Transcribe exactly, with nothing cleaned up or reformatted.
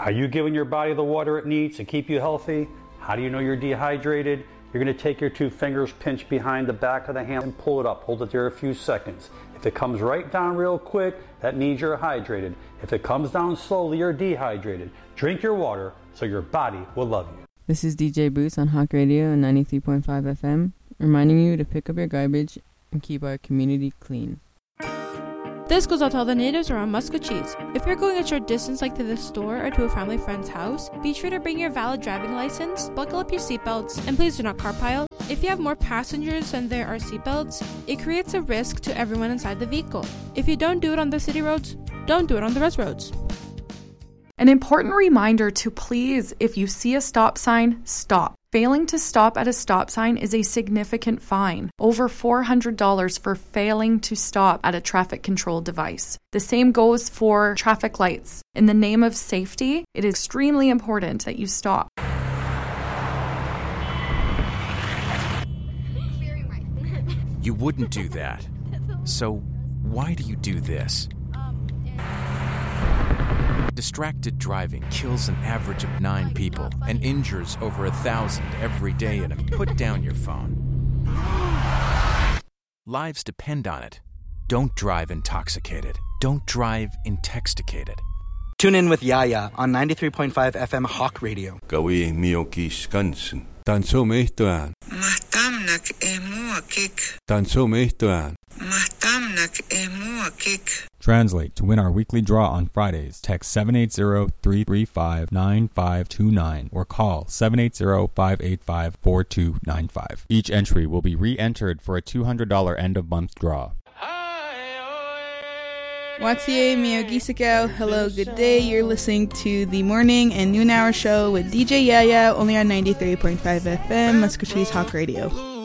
Are you giving your body the water it needs to keep you healthy? How do you know you're dehydrated? You're going to take your two fingers, pinch behind the back of the hand, and pull it up. Hold it there a few seconds. If it comes right down real quick, that means you're hydrated. If it comes down slowly, you're dehydrated. Drink your water so your body will love you. This is D J Boots on Hawk Radio ninety-three point five F M, reminding you to pick up your garbage and keep our community clean. This goes out to all the natives around Muscatcheese. If you're going a short distance like to the store or to a family friend's house, be sure to bring your valid driving license, buckle up your seatbelts, and please do not carpile. If you have more passengers than there are seatbelts, it creates a risk to everyone inside the vehicle. If you don't do it on the city roads, don't do it on the rest roads. An important reminder to please, if you see a stop sign, stop. Failing to stop at a stop sign is a significant fine, over four hundred dollars for failing to stop at a traffic control device. The same goes for traffic lights. In the name of safety, it is extremely important that you stop. You wouldn't do that. So why do you do this? Distracted driving kills an average of nine people and injures over a thousand every day in a put down your phone. Lives depend on it. Don't drive intoxicated. Don't drive intoxicated. Tune in with Yaya on ninety-three point five F M Hawk Radio. Gawi miokis kansen. Tanso mehtoan. Mahtamnak e muakik. Tanso mehtoan. Mahtamnak e muakik. Translate. To win our weekly draw on Fridays, text seven eight zero, three three five, nine five two nine or call seven eight zero, five eight five, four two nine five. Each entry will be re-entered for a two hundred dollars end-of-month draw. Watie Miyogisiko, hello, good day. You're listening to the morning and noon hour show with D J Yaya, only on ninety-three point five F M, Muscatcheese Hawk Radio.